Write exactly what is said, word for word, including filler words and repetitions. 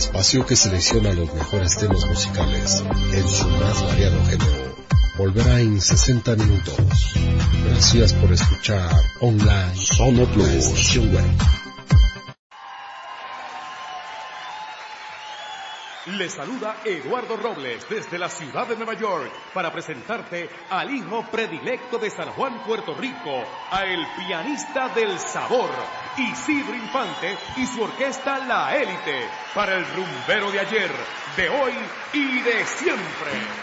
espacio que selecciona los mejores temas musicales en su más variado género. Volverá en sesenta minutos. Gracias por escuchar online Sono Plus, la estación web. Le saluda Eduardo Robles desde la ciudad de Nueva York para presentarte al hijo predilecto de San Juan, Puerto Rico, a el pianista del sabor, Isidro Infante y su orquesta La Élite, para el rumbero de ayer, de hoy y de siempre.